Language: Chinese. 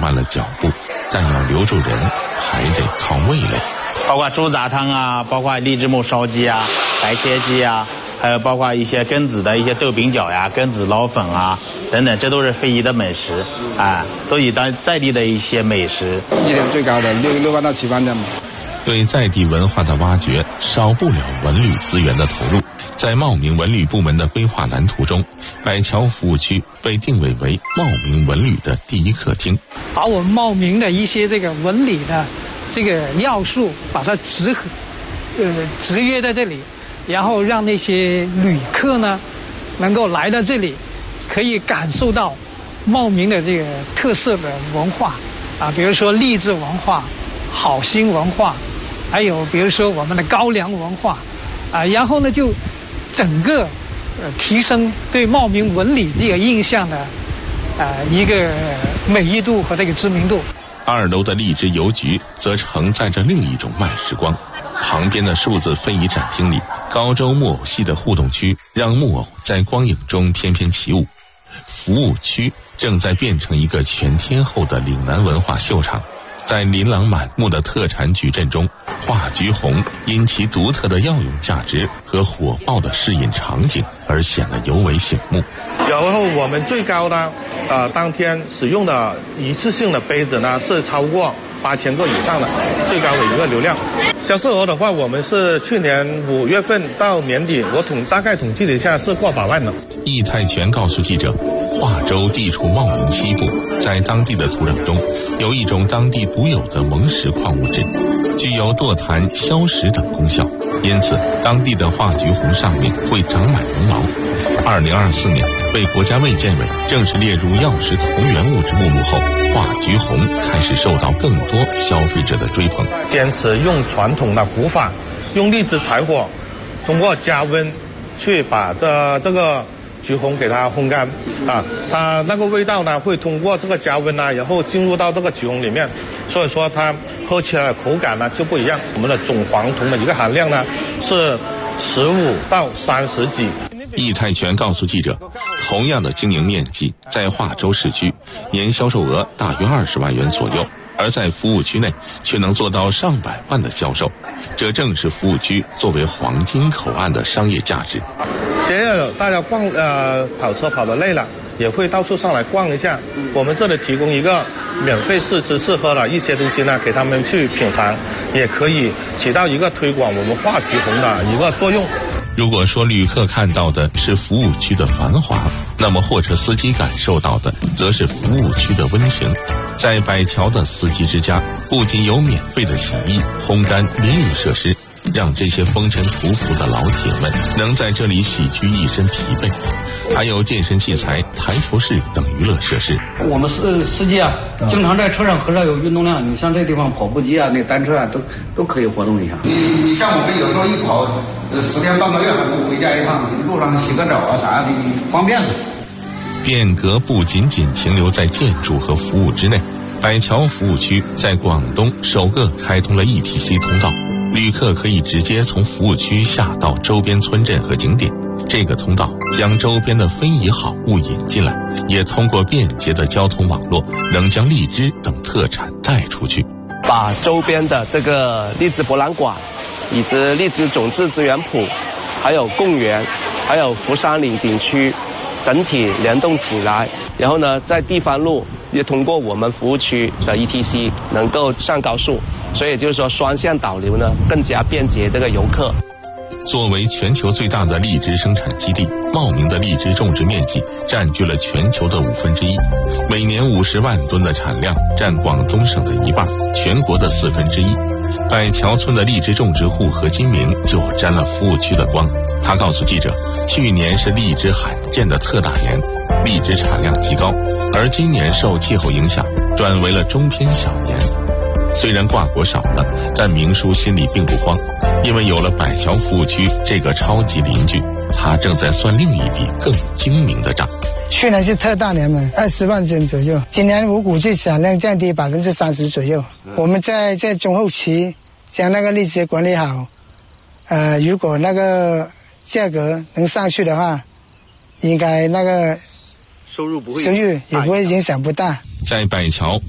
慢了脚步，但要留住人，还得靠味蕾。 包括猪杂汤啊，包括荔枝木烧鸡啊、白切鸡啊，还有包括一些根子的一些豆饼饺呀、根子捞粉啊等等，这都是非遗的美食啊，都以在地的一些美食。 一点最高的6万到7万这样。 对在地文化的挖掘，少不了文旅资源的投入。在茂名文旅部门的规划蓝图中，柏桥服务区被定位为茂名文旅的第一客厅， 把我们茂名的一些这个文旅的这个要素，把它集约在这里，然后让那些旅客呢，能够来到这里，可以感受到茂名的这个特色的文化啊，比如说励志文化、好心文化，还有比如说我们的高粱文化啊，然后呢就整个提升对茂名文旅这个印象的一个美誉度和这个知名度。 2楼的荔枝邮局则承载着另一种慢时光。旁边的数字非遗展厅里，高州木偶戏的互动区让木偶在光影中翩翩起舞。服务区正在变成一个全天候的岭南文化秀场。在琳琅满目的特产矩阵中，画菊红因其独特的药用价值和火爆的试饮场景而显得尤为醒目。 然后我们最高的当天使用的一次性的杯子呢是超过8000个以上的最高的一个流量。销售额的话，我们是去年5月份到年底，我大概统计了一下是过百万的。 易泰全告诉记者，化州地处茂名西部，在当地的土壤中有一种当地独有的砻石矿物质，具有堕痰、消食等功效，因此当地的化菊红上面会长满绒毛。2024年被国家卫健委正式列入药食同源物质目录后，化菊红开始受到更多消费者的追捧。 坚持用传统的古法，用荔枝柴火，通过加温去把这个菊红给它烘干啊，它那个味道呢会通过这个加温啊，然后进入到这个菊红里面，所以说它喝起来的口感呢就不一样。我们的总黄酮的一个含量呢是15到30几。 易泰全告诉记者，同样的经营面积，在化州市区年销售额大约20万元左右，而在服务区内却能做到上百万的销售，这正是服务区作为黄金口岸的商业价值。 节日大家跑车跑得累了，也会到处上来逛一下。我们这里提供一个免费试吃试喝的一些东西呢，给他们去品尝，也可以起到一个推广我们化菊红的一个作用。 如果说旅客看到的是服务区的繁华，那么货车司机感受到的则是服务区的温情。在柏桥的司机之家，不仅有免费的洗衣、烘干、淋浴设施，让这些风尘仆仆的老铁们能在这里洗去一身疲惫，还有健身器材、台球室等娱乐设施。 我们司机啊，经常在车上很少有运动量，你像这地方跑步机啊、那单车啊，都可以活动一下。 你像我们有时候一跑10天半个月还不回家一趟，你路上洗个澡啊啥的，方便。 变革不仅仅停留在建筑和服务之内，柏桥服务区在广东首个开通了 ETC 通道，旅客可以直接从服务区下到周边村镇和景点。这个通道将周边的非遗好物引进来，也通过便捷的交通网络，能将荔枝等特产带出去。 把周边的这个荔枝博览馆，以及荔枝种子资源圃，还有贡园，还有福山岭景区，整体联动起来。然后呢，在地方路也通过我们服务区的 ETC 能够上高速，所以就是说双向导流呢，更加便捷这个游客。 作为全球最大的荔枝生产基地，茂名的荔枝种植面积占据了全球的1/5，每年50万吨的产量，占广东省的1半，全国的1/4。柏桥村的荔枝种植户何金明就沾了服务区的光。他告诉记者，去年是荔枝罕见的特大年，荔枝产量极高，而今年受气候影响，转为了中偏小年。虽然挂果少了，但明叔心里并不慌，因为有了柏桥服务区这个超级邻居，他正在算另一笔更精明的账。 去年是特大年嘛，20万斤左右，今年我估计产量降低30%左右。我们在中后期将那个荔枝管理好，如果那个价格能上去的话，应该那个收入也不会影响不大。 在柏桥，